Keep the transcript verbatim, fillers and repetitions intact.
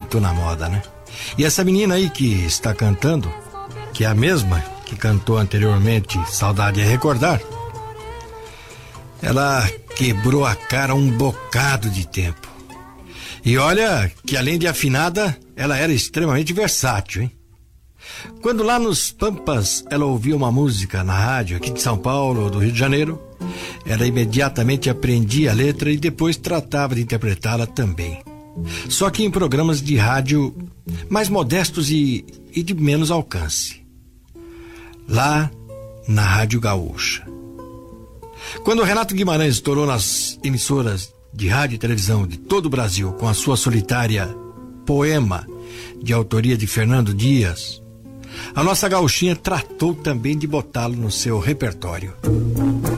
muito na moda, né? E essa menina aí que está cantando, que é a mesma que cantou anteriormente Saudade é Recordar, ela quebrou a cara um bocado de tempo. E olha que além de afinada, ela era extremamente versátil, hein? Quando lá nos Pampas ela ouvia uma música na rádio aqui de São Paulo ou do Rio de Janeiro, ela imediatamente aprendia a letra e depois tratava de interpretá-la também. Só que em programas de rádio mais modestos e, e de menos alcance. Lá na Rádio Gaúcha. Quando o Renato Guimarães estourou nas emissoras de rádio e televisão de todo o Brasil com a sua solitária Poema, de autoria de Fernando Dias, a nossa gauchinha tratou também de botá-lo no seu repertório.